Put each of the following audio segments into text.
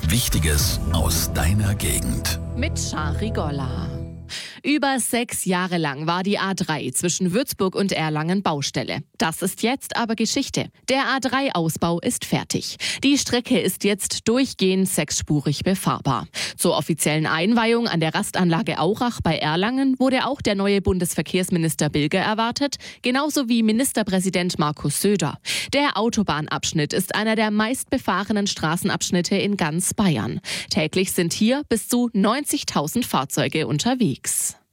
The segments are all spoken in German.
Wichtiges aus deiner Gegend. Mit Shari Golla. Über 6 Jahre lang war die A3 zwischen Würzburg und Erlangen Baustelle. Das ist jetzt aber Geschichte. Der A3-Ausbau ist fertig. Die Strecke ist jetzt durchgehend 6-spurig befahrbar. Zur offiziellen Einweihung an der Rastanlage Aurach bei Erlangen wurde auch der neue Bundesverkehrsminister Bilger erwartet, genauso wie Ministerpräsident Markus Söder. Der Autobahnabschnitt ist einer der meistbefahrenen Straßenabschnitte in ganz Bayern. Täglich sind hier bis zu 90.000 Fahrzeuge unterwegs.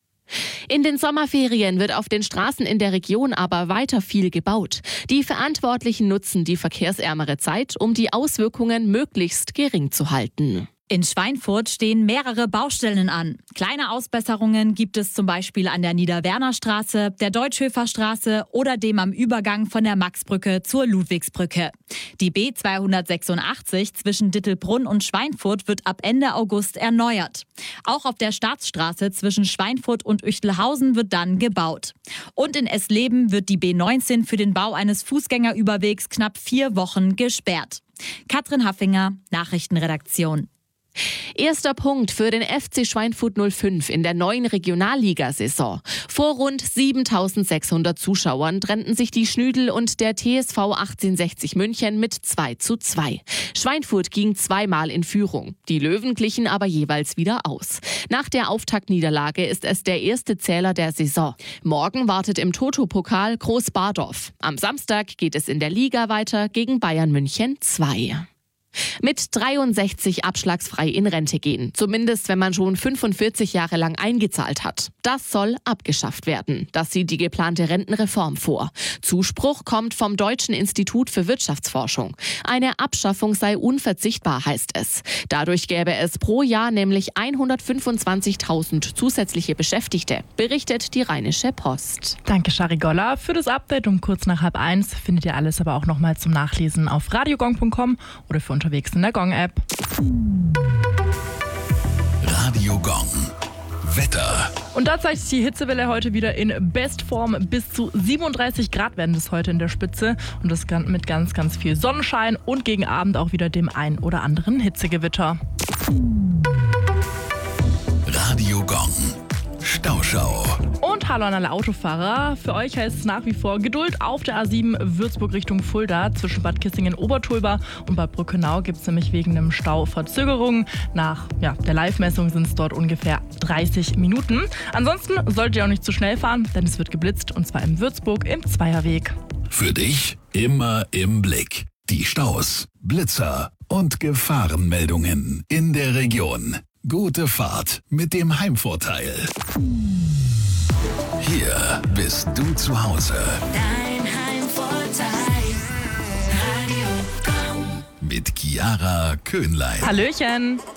In den Sommerferien wird auf den Straßen in der Region aber weiter viel gebaut. Die Verantwortlichen nutzen die verkehrsärmere Zeit, um die Auswirkungen möglichst gering zu halten. In Schweinfurt stehen mehrere Baustellen an. Kleine Ausbesserungen gibt es zum Beispiel an der Niederwerner-Straße, der Deutschhöfer-Straße oder dem am Übergang von der Maxbrücke zur Ludwigsbrücke. Die B286 zwischen Dittelbrunn und Schweinfurt wird ab Ende August erneuert. Auch auf der Staatsstraße zwischen Schweinfurt und Üchtelhausen wird dann gebaut. Und in Essleben wird die B19 für den Bau eines Fußgängerüberwegs knapp 4 Wochen gesperrt. Katrin Haffinger, Nachrichtenredaktion. Erster Punkt für den FC Schweinfurt 05 in der neuen Regionalligasaison. Vor rund 7.600 Zuschauern trennten sich die Schnüdel und der TSV 1860 München mit 2:2. Schweinfurt ging 2-mal in Führung. Die Löwen glichen aber jeweils wieder aus. Nach der Auftaktniederlage ist es der erste Zähler der Saison. Morgen wartet im Toto-Pokal Groß-Bardorf. Am Samstag geht es in der Liga weiter gegen Bayern München 2. Mit 63 abschlagsfrei in Rente gehen, zumindest wenn man schon 45 Jahre lang eingezahlt hat. Das soll abgeschafft werden. Das sieht die geplante Rentenreform vor. Zuspruch kommt vom Deutschen Institut für Wirtschaftsforschung. Eine Abschaffung sei unverzichtbar, heißt es. Dadurch gäbe es pro Jahr nämlich 125.000 zusätzliche Beschäftigte, berichtet die Rheinische Post. Danke, Shari Golla. Für das Update um kurz nach 12:30 findet ihr alles aber auch nochmal zum Nachlesen auf radiogong.com oder für unterwegs in der Gong-App. Radio Gong. Wetter. Und da zeigt sich die Hitzewelle heute wieder in Bestform. Bis zu 37 Grad werden es heute in der Spitze. Und das mit ganz, ganz viel Sonnenschein und gegen Abend auch wieder dem ein oder anderen Hitzegewitter. Radio Gong. Stauschau. Und hallo an alle Autofahrer. Für euch heißt es nach wie vor Geduld auf der A7 Würzburg Richtung Fulda. Zwischen Bad Kissingen-Obertulba und Bad Brückenau gibt es nämlich wegen einem Stau Verzögerungen. Nach der Live-Messung sind es dort ungefähr 30 Minuten. Ansonsten solltet ihr auch nicht zu schnell fahren, denn es wird geblitzt und zwar in Würzburg im Zweierweg. Für dich immer im Blick. Die Staus, Blitzer und Gefahrenmeldungen in der Region. Gute Fahrt mit dem Heimvorteil. Hier bist du zu Hause. Dein Heimvorteil. Radio Gong. Mit Chiara Köhnlein. Hallöchen!